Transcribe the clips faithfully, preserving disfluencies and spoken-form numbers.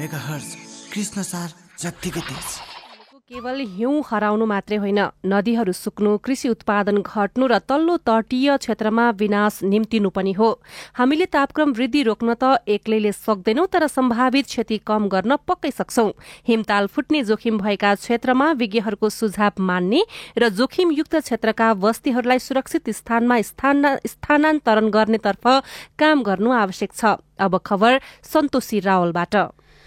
Megahertz Krishna सार जत्तिकै तेज। केवल हिउँ हराउनु मात्रै होइन, नदीहरू सुक्नु, कृषि उत्पादन घट्नु र तल्लो तटीय क्षेत्रमा विनाश निम्तिनु पनि हो। हामीले तापक्रम वृद्धि रोक्न त एक्लैले सक्दैनौं, तर सम्भावित क्षति कम गर्न पक्कै सक्छौं। हिमताल फुट्ने जोखिम भएका क्षेत्रमा विज्ञहरूको सुझाव मान्ने र जोखिमयुक्त क्षेत्रका बस्तीहरूलाई सुरक्षित स्थानमा स्थानान्तरण गर्नेतर्फ काम गर्नु आवश्यक छ। अब खबर सन्तोषी रावलबाट।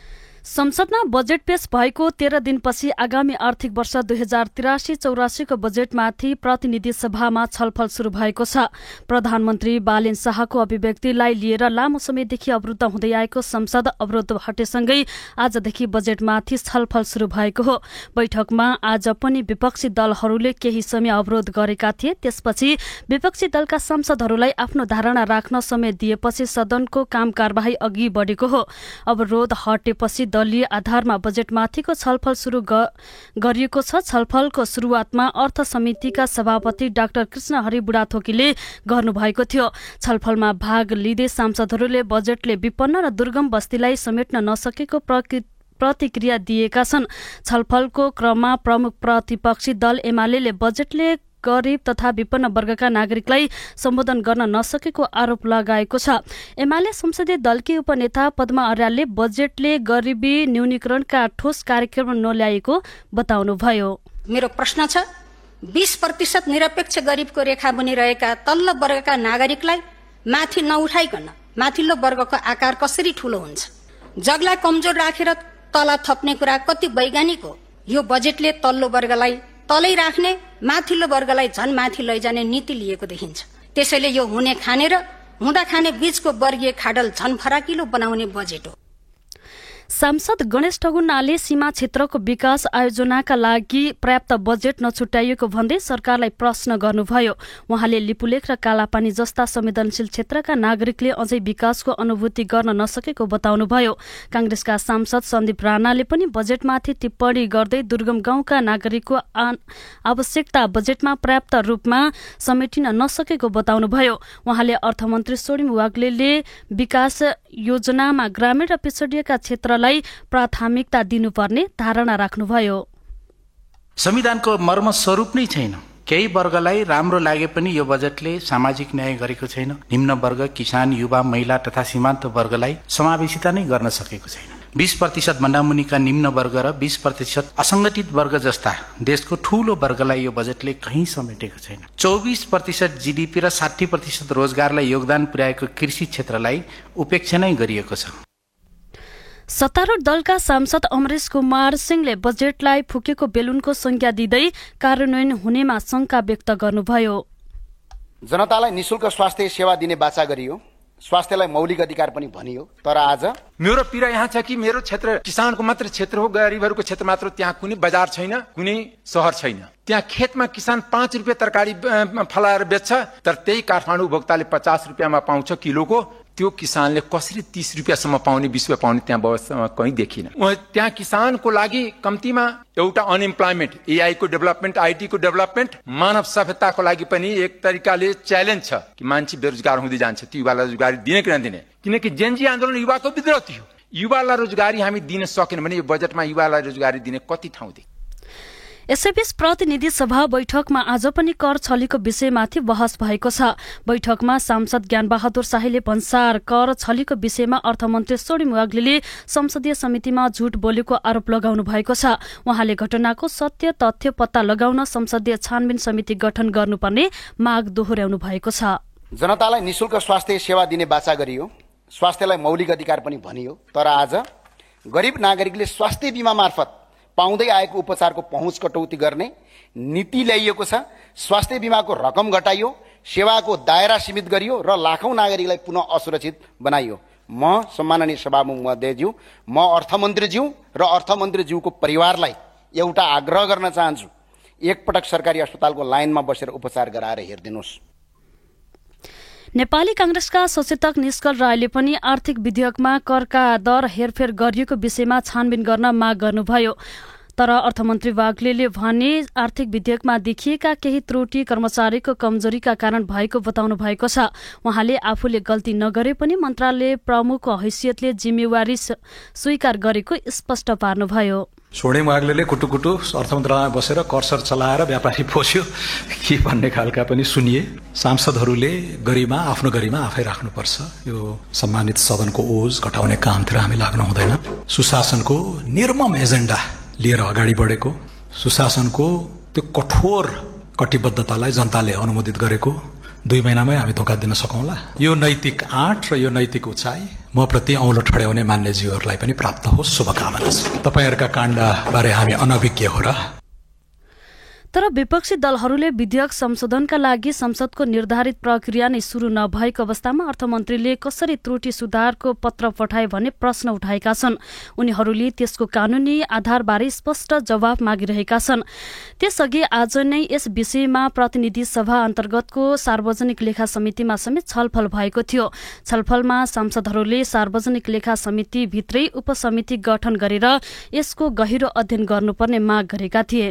संसदमा बजेट पेश भएको तेह्र दिनपछि आगामी आर्थिक वर्ष दुई हजार तिरासी चौरासीको बजेटमाथि प्रतिनिधि सभामा छलफल शुरू भएको छ। प्रधानमन्त्री बालेन शाहको अभिव्यक्तिलाई लिएर लामो समयदेखि अवरुद्ध हुँदै आएको संसद अवरोध हटेसँगै आजदेखि बजेटमाथि छलफल शुरू भएको हो। बैठकमा आज पनि विपक्षी दलहरूले केही समय अवरोध गरेका थिए। त्यसपछि विपक्षी दलका सांसदहरूलाई आफ्नो धारणा राख्न समय दिएपछि सदनको काम कारबाही अघि बढेको हो। अवरोध हटेपछि दलीय आधारमा बजेटमाथिको छलफल शुरू गरिएको छ। छलफलको शुरूआतमा अर्थ समितिका सभापति डाक्टर कृष्ण हरि बुढाथोकीले गर्नुभएको थियो। छलफलमा भाग लिँदै सांसदहरूले बजेटले विपन्न र दुर्गम बस्तीलाई समेट्न नसकेको प्रतिक्रिया दिएका छन्। छलफलको क्रममा प्रमुख प्रतिपक्षी दल एमाले बजेटले गरीब तथा विपन्न वर्गका नागरिकलाई सम्बोधन गर्न नसकेको आरोप लगाएको छ। एमाले संसदीय दलकी उपनेता पद्मा अर्यालले बजेटले गरिबी न्यूनीकरणका ठोस कार्यक्रम नल्याएको बताउनुभयो। मेरो प्रश्न छ, बीस प्रतिशत निरपेक्ष गरिबको रेखा बनिरहेका तल्लो वर्गका नागरिकलाई माथि नउठाइकन माथिल्लो वर्गको आकार कसरी ठूलो हुन्छ? जगलाई कमजोर राखेर तल थप्ने कुरा कति वैज्ञानिक हो? यो बजेटले तल्लो वर्गलाई तलै राख्ने, माथिल्लो वर्गलाई झन माथि लैजाने नीति लिएको देखिन्छ। त्यसैले यो हुने खाने र हुँदा खाने बीचको वर्गीय खाडल झन फराकिलो बनाउने बजेट हो। सांसद गणेश ठगुन्नाले सीमा क्षेत्रको विकास आयोजनाका लागि पर्याप्त बजेट नछुट्याइएको भन्दै सरकारलाई प्रश्न गर्नुभयो। उहाँले लिपुलेख र कालापानी जस्ता संवेदनशील क्षेत्रका नागरिकले अझै विकासको अनुभूति गर्न नसकेको बताउनुभयो। कांग्रेसका सांसद सन्दीप राणाले पनि बजेटमाथि टिप्पणी गर्दै दुर्गम गाउँका नागरिकको आवश्यकता बजेटमा पर्याप्त रूपमा समेटिन नसकेको बताउनुभयो। उहाँले अर्थमन्त्री सोडिम वाग्लेले विकास योजनामा ग्रामीण र पिछडिएका क्षेत्र प्राथमिकता दिनुपर्ने धारणा राख्नुभयो। संविधानको मर्म स्वरूप नै छैन। केही वर्गलाई राम्रो लागे पनि यो बजेटले सामाजिक न्याय गरेको छैन। निम्न वर्ग, किसान, युवा, महिला तथा सीमान्त वर्गलाई समावेशिता नै गर्न सकेको छैन। बीस प्रतिशत भन्दा मुनिका निम्न वर्ग र बीस प्रतिशत असंगठित वर्ग जस्ता देशको ठूलो वर्गलाई यो बजेटले कहीँ समेटेको छैन। चौबिस प्रतिशत जीडीपी र साठी प्रतिशत रोजगारलाई योगदान पुर्याएको कृषि क्षेत्रलाई उपेक्षा नै गरिएको छ। सत्तारूढ दलका सांसद अमरेश कुमार सिंहले बजेटलाई फुकेको बेलुनको संज्ञा दिँदै कार्यान्वयन हुनेमा शंका व्यक्त गर्नुभयो। जनतालाई निशुल्क स्वास्थ्य सेवा दिने बाचा गरियो, स्वास्थ्यलाई मौलिक अधिकार पनि भनियो, तर आज मेरो पीडा यहाँ छ कि मेरो क्षेत्र किसानको मात्र क्षेत्र हो, गरिबहरूको क्षेत्र मात्र। त्यहाँ कुनै बजार छैन, कुनै शहर छैन। त्यहाँ खेतमा किसान पाँच रुपियाँ तरकारी फलाएर बेच्छ, तर त्यही काठमाडौँ उपभोक्ताले पचास रुपियाँमा पाउँछ किलोको। त्यो किसानले कसरी तीस रुपियाँसम्म पाउने, बीस रुपियाँ पाउने त्यहाँ व्यवस्था कहीँ देखिन। त्यहाँ किसानको लागि कम्तीमा एउटा अनइम्प्लोइमेन्ट, एआई को डेभलपमेन्ट, आईटी को डेभलपमेन्ट, मानव सभ्यताको लागि पनि एक तरिकाले च्यालेन्ज छ कि मान्छे बेरोजगार हुँदै जान्छ। त्यो युवालाई रोजगारी दिने कि नदिने, किनकि जेनजी आन्दोलन युवाको विद्रोह थियो। युवालाई रोजगारी हामी दिन सकेन भने यो बजेटमा युवालाई रोजगारी दिने कति ठाउँ देखि। यसैबीच प्रतिनिधि सभा बैठकमा आज पनि कर छलीको विषयमाथि बहस भएको छ। बैठकमा सांसद ज्ञानबहादुर शाहीले भन्सार कर छलीको विषयमा अर्थमन्त्री सोडिम वाग्लेले संसदीय समितिमा झुट बोलेको आरोप लगाउनु भएको छ। उहाँले घटनाको सत्य तथ्य पत्ता लगाउन संसदीय छानबिन समिति गठन गर्नुपर्ने माग दोहोर्याउनु भएको छ। जनतालाई निशुल्क स्वास्थ्य सेवा दिने बाचा गरियो, स्वास्थ्यलाई मौलिक अधिकार पनि भनियो, तर आज गरिब नागरिकले स्वास्थ्य बीमा मार्फत पाउँदै आएको उपचारको पहुँच कटौती गर्ने नीति ल्याइएको छ। स्वास्थ्य बीमाको रकम घटाइयो, सेवाको दायरा सीमित गरियो र लाखौं नागरिकलाई पुनः असुरक्षित बनाइयो। म सम्माननीय सभामुख महोदयज्यू, म अर्थमन्त्रीज्यू र अर्थमन्त्रीज्यूको परिवारलाई एउटा आग्रह गर्न चाहन्छु, एकपटक सरकारी अस्पतालको लाइनमा बसेर उपचार गराएर हेरिदिनुहोस्। नेपाली कांग्रेसका सचेतक निष्कल रायले पनि आर्थिक विधेयकमा करका दर हेरफेर गरिएको विषयमा छानबिन गर्न माग गर्नुभयो। तर अर्थमन्त्री बाग्लेले भने आर्थिक विधेयकमा देखिएका केही त्रुटि कर्मचारीको कमजोरीका कारण भएको बताउनु भएको छ। उहाँले आफूले गल्ती नगरे पनि मन्त्रालय प्रमुखको हैसियतले जिम्मेवारी स्वीकार गरेको स्पष्ट पार्नुभयो। स्वर्णिम वाग्लेले कुटुकुटु अर्थ मन्त्रालयमा बसेर कर्सर चलाएर व्यापारी पोस्यो के भन्ने खालका पनि सुनिए। सांसदहरूले गरिमा आफ्नो गरिमा आफै राख्नुपर्छ। यो सम्मानित सदनको ओज घटाउने कामतिर हामी लाग्नु हुँदैन। सुशासनको निर्मम एजेन्डा लिएर अगाडि बढेको, सुशासनको त्यो कठोर कटिबद्धतालाई जनताले अनुमोदित गरेको दुई महिनामै हामी धोका दिन सकौँला। यो नैतिक आँट र यो नैतिक उचाइ म प्रति औँलो ठड्याउने मान्यज्यूहरूलाई पनि प्राप्त होस्, शुभकामना छ। तपाईहरूका काण्डबारे हामी अनभिज्ञ हो र। तर विपक्षी दलहरूले विधेयक संशोधनका लागि संसदको निर्धारित प्रक्रिया नै शुरू नभएको अवस्थामा अर्थमन्त्रीले कसरी त्रुटि सुधारको पत्र पठाए भन्ने प्रश्न उठाएका छन्। उनीहरूले त्यसको कानूनी आधारबारे स्पष्ट जवाब मागिरहेका छन्। त्यसअघि आज नै यस विषयमा प्रतिनिधि सभा अन्तर्गतको सार्वजनिक लेखा समितिमा समेत छलफल भएको थियो। छलफलमा सांसदहरूले सार्वजनिक लेखा समिति भित्रै उपसमिति गठन गरेर यसको गहिरो अध्ययन गर्नुपर्ने माग गरेका थिए।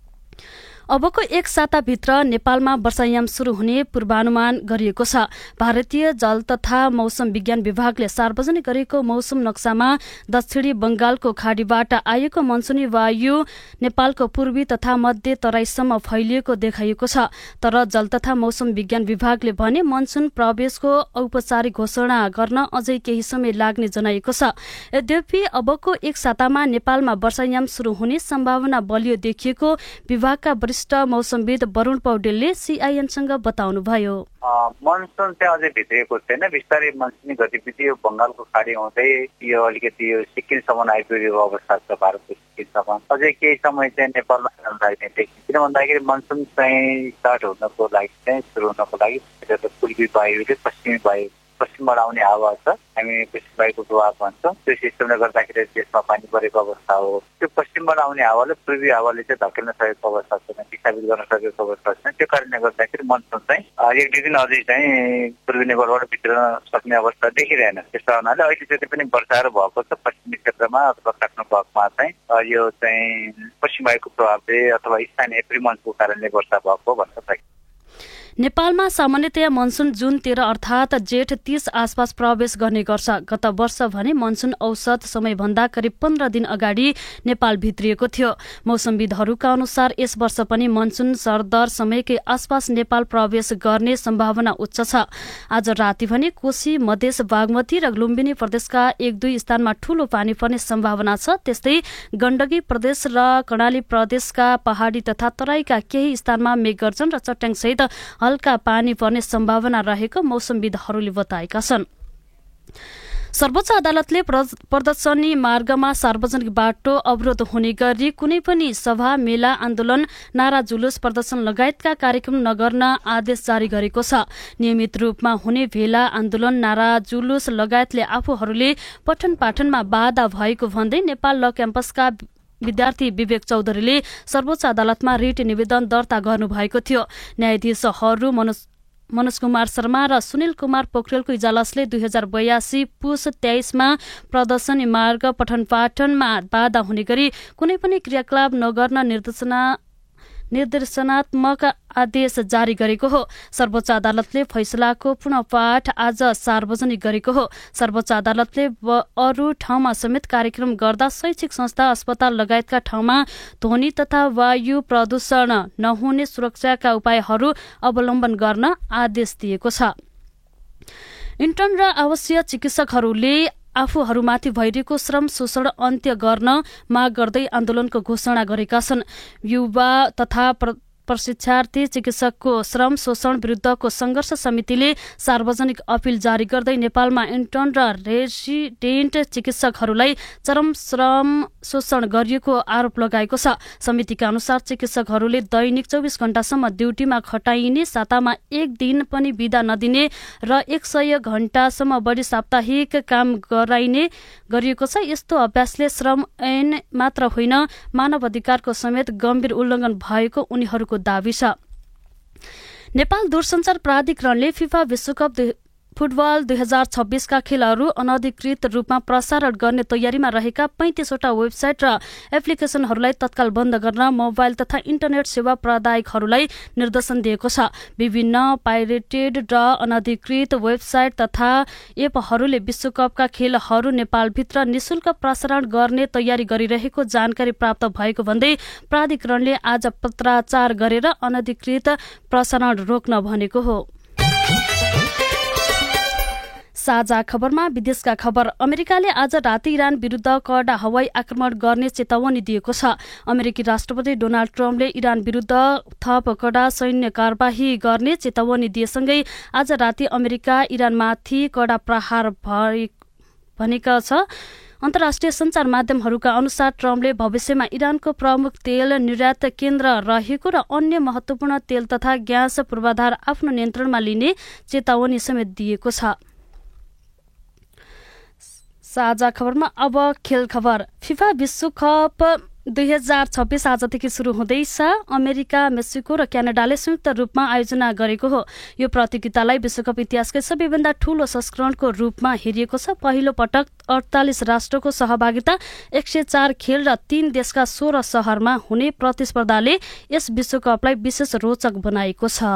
अबको एक साताभित्र नेपालमा वर्षायाम शुरू हुने पूर्वानुमान गरिएको छ। भारतीय जल तथा मौसम विज्ञान विभागले सार्वजनिक गरेको मौसम नक्सामा दक्षिणी बंगालको खाडीबाट आएको मनसुनी वायु नेपालको पूर्वी तथा मध्य तराईसम्म फैलिएको देखाइएको छ। तर जल तथा मौसम विज्ञान विभागले भने मनसुन प्रवेशको औपचारिक घोषणा गर्न अझै केही समय लाग्ने जनाएको छ। यद्यपि अबको एक सातामा नेपालमा वर्षायाम शुरू हुने सम्भावना बलियो देखिएको विभागका मौसमविद वरुण पौडेलले सीआईएनसँग बताउनुभयो। मनसुन चाहिँ अझै भित्रिएको छैन। बिस्तारै मनसुनी गतिविधि यो बंगालको खाडी हुँदै यो अलिकति यो सिक्किमसम्म आइपुगेको अवस्था छ। भारतको सिक्किमसम्म अझै केही समय चाहिँ नेपालमा लाग्ने देखिन्छ। किन भन्दाखेरि मनसुन चाहिँ स्टार्ट हुनको लागि चाहिँ सुरु हुनको लागि पूर्वी वायुले पश्चिमी वायु पश्चिमबाट आउने हावा छ, हामी पश्चिम वायुको प्रभाव भन्छौँ। त्यो सिस्टमले गर्दाखेरि देशमा पानी परेको अवस्था हो। त्यो पश्चिमबाट आउने हावाले पूर्वी हावाले चाहिँ धकेल्न सकेको अवस्था छैन, विस्थापित गर्न सकेको अवस्था छैन। त्यो कारणले गर्दाखेरि मनसुन चाहिँ एक दुई दिन अझै चाहिँ पूर्वी नेपालबाट भित्रन सक्ने अवस्था देखिरहेन। त्यस्तो हुनाले अहिले जति पनि वर्षाहरू भएको छ पश्चिमी क्षेत्रमा अथवा काठमाडौँ भागमा चाहिँ यो चाहिँ पश्चिम वायुको प्रभावले अथवा स्थानीय प्रिमन्सको कारणले वर्षा भएको भन्न सकिन्छ। नेपालमा सामान्यतया मनसुन जुन तेह्र अर्थात जेठ तीस आसपास प्रवेश गर्ने गर्छ। गत वर्ष भने मनसुन औसत समयभन्दा करिब पन्ध्र दिन अगाडि नेपाल भित्रिएको थियो। मौसमविदहरूका अनुसार यस वर्ष पनि मनसुन सरदर समयकै आसपास नेपाल प्रवेश गर्ने सम्भावना उच्च छ। आज राति भने कोशी, मधेस, बागमती र लुम्बिनी प्रदेशका एक दुई स्थानमा ठूलो पानी पर्ने सम्भावना छ। त्यस्तै गण्डकी प्रदेश र कर्णाली प्रदेशका पहाडी तथा तराईका केही स्थानमा मेघगर्जन र चट्याङसहित हल्का पानी पर्ने सम्भावना रहेको मौसमविदहरूले बताएका छन्। सर्वोच्च अदालतले प्रदर्शनी मार्गमा सार्वजनिक बाटो अवरोध हुने गरी कुनै पनि सभा, मेला, आन्दोलन, नारा जुलुस प्रदर्शन लगायतका कार्यक्रम नगर्न आदेश जारी गरेको छ। नियमित रूपमा हुने भेला, आन्दोलन, नारा जुलुस लगायतले आफूहरूले पठन पाठनमा बाधा भएको भन्दै नेपाल ल क्याम्पसका विद्यार्थी विवेक चौधरीले सर्वोच्च अदालतमा रिट निवेदन दर्ता गर्नुभएको थियो। न्यायाधीशहरू मनोज मनोज कुमार शर्मा र सुनिल कुमार पोखरेलको इजलासले दुई हजार बयासी पुस तेइसमा प्रदर्शनी मार्ग पठन पाठनमा बाधा हुने गरी कुनै पनि क्रियाकलाप नगर्न निर्देशना निर्देशनात्मक आदेश जारी गरेको हो। सर्वोच्च अदालतले फैसलाको पुनः पाठ आज सार्वजनिक गरेको हो। सर्वोच्च अदालतले अरू ठाउँमा समेत कार्यक्रम गर्दा शैक्षिक संस्था, अस्पताल लगायतका ठाउँमा ध्वनि तथा वायु प्रदूषण नहुने सुरक्षाका उपायहरू अवलम्बन गर्न आदेश दिएको छ। इन्टर्न र आवासीय चिकित्सकहरूले आफूहरूमाथि भइरहेको श्रम शोषण अन्त्य गर्न माग गर्दै आन्दोलनको घोषणा गरेका छन्। युवा तथा प्रशिक्षार्थी चिकित्सकको श्रम शोषण विरुद्धको संघर्ष समितिले सार्वजनिक अपील जारी गर्दै नेपालमा इन्टर्न र रेसिडेन्ट चिकित्सकहरूलाई चरम श्रम शोषण गरिएको आरोप लगाएको छ। समितिका अनुसार चिकित्सकहरूले दैनिक चौबिस घण्टासम्म ड्युटीमा खटाइने, सातामा एक दिन पनि बिदा नदिने र एक सय घण्टासम्म बढी साप्ताहिक काम गराइने गरिएको छ। यस्तो अभ्यासले श्रम ऐन मात्र होइन मानव अधिकारको समेत गम्भीर उल्लङ्घन भएको उनीहरूको दावी छ। नेपाल दूरसञ्चार प्राधिकरणले फिफा विश्वकप फुटबल दुई हजार छब्बीसका खेलहरू अनधिकृत रूपमा प्रसारण गर्ने तयारीमा रहेका पैंतिसवटा वेबसाइट र एप्लिकेशनहरूलाई तत्काल बन्द गर्न मोबाइल तथा इन्टरनेट सेवा प्रदायकहरूलाई निर्देशन दिएको छ। विभिन्न पाइरेटेड र अनधिकृत वेबसाइट तथा एपहरूले विश्वकपका खेलहरू नेपालभित्र निशुल्क प्रसारण गर्ने तयारी गरिरहेको जानकारी प्राप्त भएको भन्दै प्राधिकरणले आज पत्राचार गरेर अनधिकृत प्रसारण रोक्न भनेको हो। साझा खबरमा विदेशका खबर। अमेरिकाले आज राति इरान विरुद्ध कडा हवाई आक्रमण गर्ने चेतावनी दिएको छ। अमेरिकी राष्ट्रपति डोनाल्ड ट्रम्पले इरान विरुद्ध थप कडा सैन्य कार्यवाही गर्ने चेतावनी दिएसँगै आज राति अमेरिका इरानमाथि कडा प्रहार भनेका छ। अन्तर्राष्ट्रिय सञ्चार माध्यमहरूका अनुसार ट्रम्पले भविष्यमा इरानको प्रमुख तेल निर्यात केन्द्र रहेको र अन्य महत्वपूर्ण तेल तथा ग्यास पूर्वाधार आफ्नो नियन्त्रणमा लिने चेतावनी समेत दिएको छ। साझा खबरमा अब खेल खबर। फिफा विश्वकप दुई हजार छब्बीस आजदेखि शुरू हुँदैछ। अमेरिका, मेक्सिको र क्यानाडाले संयुक्त रूपमा आयोजना गरेको हो। यो प्रतियोगितालाई विश्वकप इतिहासकै सबैभन्दा ठूलो संस्करणको रूपमा हेरिएको छ। पहिलो पटक अडतालिस राष्ट्रको सहभागिता, एक सय चार खेल र तीन देशका सोह्र शहरमा हुने प्रतिस्पर्धाले यस विश्वकपलाई विशेष रोचक बनाएको छ।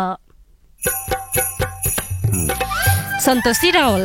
सन्तोषी रावल।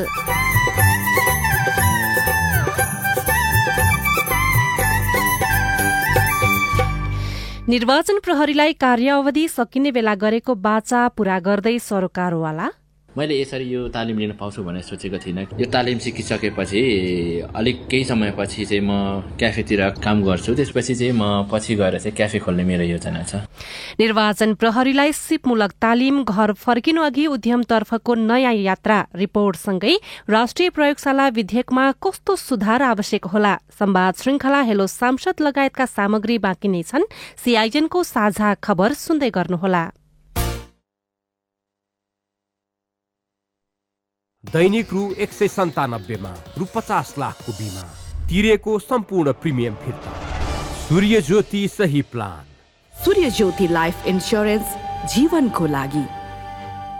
निर्वाचन प्रहरीलाई कार्यावधि सकिने बेला गरेको बाचा पूरा गर्दै सरोकारवाला। मैले यसरी यो तालिम लिन पाउँछु भनेर सोचेको थिइनँ। यो तालिम सिकिसकेपछि अलिक केही समयपछि चाहिँ म क्याफेतिर काम गर्छु। त्यसपछि चाहिँ म पछि गएर चाहिँ क्याफे खोल्ने मेरो योजना छ। निर्वाचन प्रहरीलाई सिपमूलक तालिम, घर फर्किनु अघि उद्यमतर्फको नयाँ यात्रा, रिपोर्टसँगै राष्ट्रिय प्रयोगशाला विधेयकमा कस्तो सुधार आवश्यक होला। संवाद श्रृंखला हेलो सांसद लगायतका सामग्री बाँकी नै छन्। सीआईएनको साझा खबर सुन्दै गर्नुहोला। दैनिक रु एक सय सन्तानब्बेमा रु पचास लाखको बिमा तिरेको सम्पूर्ण प्रिमियम फिर्ता। सूर्य ज्योति सही प्लान। सूर्य ज्योति लाइफ इन्स्योरेन्स जीवनको लागि।